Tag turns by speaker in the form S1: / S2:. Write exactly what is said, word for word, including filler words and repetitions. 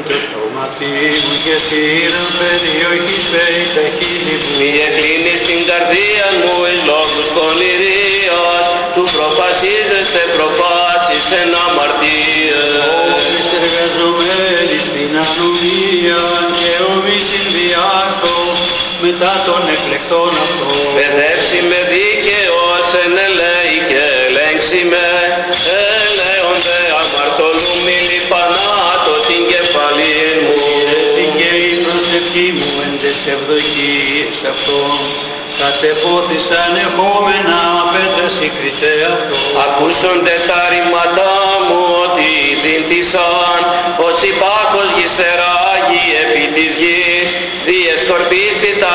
S1: το στόματι μου και θύραν περιοχής φέει τα χείλη μου.
S2: Μη εκλίνεις την καρδία μου εις λόγους κολυρίας, του προφασίζεστε προφάσεις εν αμαρτίες.
S1: Όφης εργαζομένοι στην ανομία και ο μη συνδυάκο μετά των εκλεκτών αυτών.
S2: Παιδεύσει με δίκαιος εν ελέη και ελέγξει με, ελέονται αμαρτωλούμοι λιπανάτω την κεφαλήν μου.
S1: Την και η προσευχή μου εν τες ευδοκίες αυτών κατεπόθησαν εχόμενα απέταση κριτέ αυτό.
S2: Ακούσονται τα ρήματά μου ότι δίντησαν, ως υπάκος γησερά